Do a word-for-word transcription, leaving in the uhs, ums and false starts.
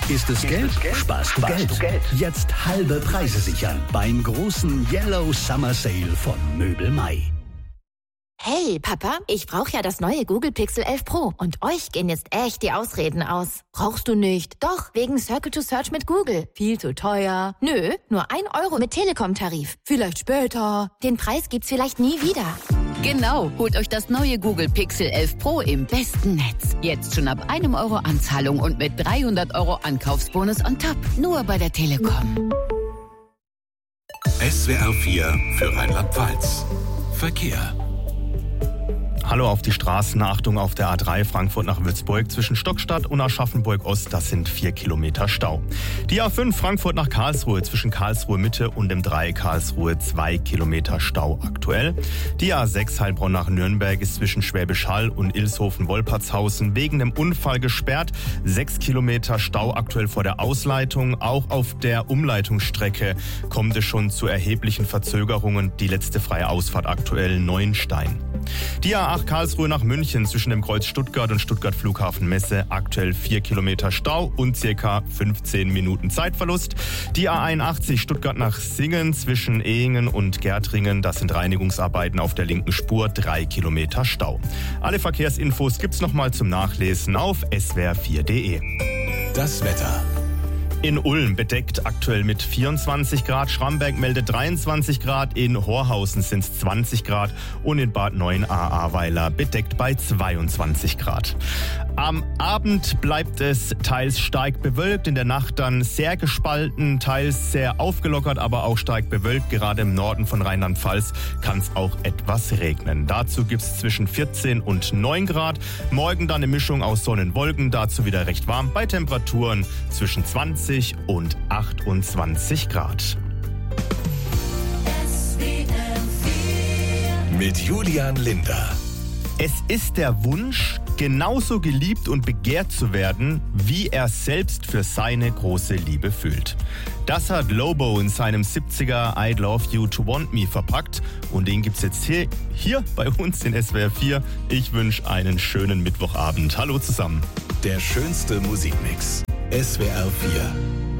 Ist es Geld? Sparst du Geld. Jetzt halbe Preise sichern beim großen Yellow Summer Sale von Möbel Mai. Hey, Papa, ich brauche ja das neue Google Pixel elf Pro und euch gehen jetzt echt die Ausreden aus. Brauchst du nicht? Doch, wegen Circle to Search mit Google. Viel zu teuer. Nö, nur ein Euro mit Telekom-Tarif. Vielleicht später. Den Preis gibt's vielleicht nie wieder. Genau, holt euch das neue Google Pixel elf Pro im besten Netz. Jetzt schon ab einem Euro Anzahlung und mit dreihundert Euro Ankaufsbonus on top. Nur bei der Telekom. S W R vier für Rheinland-Pfalz. Verkehr. Hallo auf die Straßen, Achtung auf der A drei Frankfurt nach Würzburg zwischen Stockstadt und Aschaffenburg-Ost, das sind vier Kilometer Stau. Die A fünf Frankfurt nach Karlsruhe zwischen Karlsruhe Mitte und dem Dreieck Karlsruhe zwei Kilometer Stau aktuell. Die A sechs Heilbronn nach Nürnberg ist zwischen Schwäbisch Hall und Ilshofen-Wolpertshausen wegen dem Unfall gesperrt. sechs Kilometer Stau aktuell vor der Ausleitung. Auch auf der Umleitungsstrecke kommt es schon zu erheblichen Verzögerungen. Die letzte freie Ausfahrt aktuell Neuenstein. Die A acht Karlsruhe nach München zwischen dem Kreuz Stuttgart und Stuttgart Flughafen Messe aktuell vier Kilometer Stau und circa fünfzehn Minuten Zeitverlust. Die A einundachtzig Stuttgart nach Singen zwischen Ehingen und Gärtringen, das sind Reinigungsarbeiten auf der linken Spur, drei Kilometer Stau. Alle Verkehrsinfos gibt's nochmal zum Nachlesen auf s w r vier punkt d e. Das Wetter. In Ulm bedeckt aktuell mit vierundzwanzig Grad, Schramberg meldet dreiundzwanzig Grad, in Horhausen sind es zwanzig Grad und in Bad Neuenahr-Ahrweiler bedeckt bei zweiundzwanzig Grad. Am Abend bleibt es teils stark bewölkt, in der Nacht dann sehr gespalten, teils sehr aufgelockert, aber auch stark bewölkt. Gerade im Norden von Rheinland-Pfalz kann es auch etwas regnen. Dazu gibt es zwischen vierzehn und neun Grad. Morgen dann eine Mischung aus Sonne und Wolken, dazu wieder recht warm bei Temperaturen zwischen zwanzig und achtundzwanzig Grad. Mit Julian Linder. Es ist der Wunsch, genauso geliebt und begehrt zu werden, wie er selbst für seine große Liebe fühlt. Das hat Lobo in seinem siebziger I'd Love You to Want Me verpackt und den gibt's jetzt hier, hier bei uns in S W R vier. Ich wünsche einen schönen Mittwochabend. Hallo zusammen. Der schönste Musikmix. S W R vier.